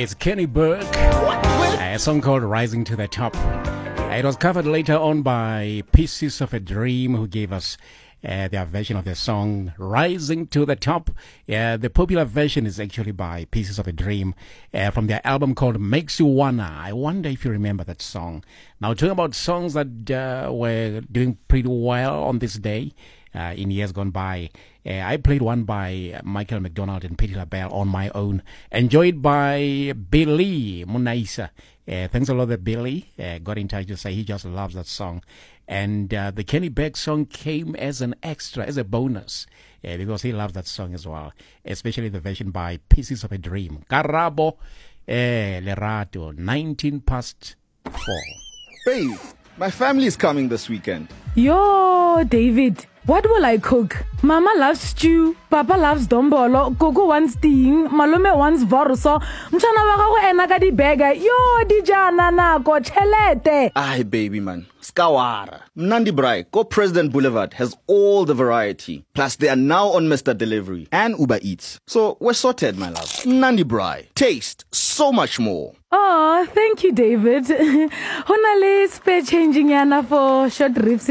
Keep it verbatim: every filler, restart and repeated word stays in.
It's Kenny Burke, a song called Rising to the Top. It was covered later on by Pieces of a Dream, who gave us uh, their version of the song Rising to the Top. Uh, the popular version is actually by Pieces of a Dream uh, from their album called Makes You Wanna. I wonder if you remember that song. Now, talking about songs that uh, were doing pretty well on this day, Uh, in years gone by. Uh, I played one by Michael McDonald and Patti LaBelle on my own. Enjoyed by Billy Munaisa. Uh, thanks a lot that Billy uh, got in touch to say he just loves that song. And uh, the Kenny Burke song came as an extra, as a bonus, uh, because he loves that song as well, especially the version by Pieces of a Dream. Karabo eh, Lerato, nineteen past four. Babe, my family is coming this weekend. Yo, David, what will I cook? Mama loves stew, Papa loves dombolo, Gogo wants ting, Malome wants vorso, Mchana wako ena ka di burger. Yo, dijana na ko chelete. Aye, baby man. Skawara. Mnandi Brai, Go President Boulevard has all the variety. Plus, they are now on Mister Delivery and Uber Eats. So, we're sorted, my love. Mnandi Brai. Taste so much more. Oh, thank you, David. Honale spare changing yana for short ribs.